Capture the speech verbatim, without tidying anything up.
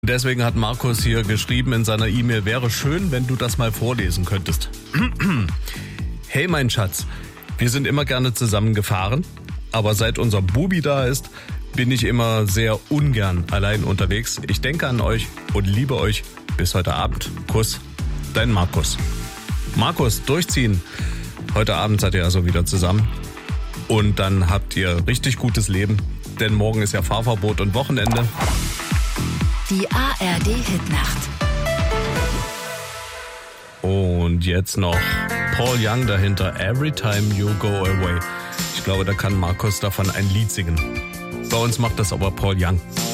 deswegen hat Markus hier geschrieben in seiner E-Mail, wäre schön, wenn du das mal vorlesen könntest. Hey mein Schatz, wir sind immer gerne zusammen gefahren, aber seit unser Bubi da ist, bin ich immer sehr ungern allein unterwegs. Ich denke an euch und liebe euch bis heute Abend. Kuss, dein Markus. Markus, durchziehen. Heute Abend seid ihr also wieder zusammen. Und dann habt ihr richtig gutes Leben, denn morgen ist ja Fahrverbot und Wochenende. Die A R D-Hitnacht. Und jetzt noch Paul Young dahinter, Every Time You Go Away. Ich glaube, da kann Markus davon ein Lied singen. Bei uns macht das aber Paul Young.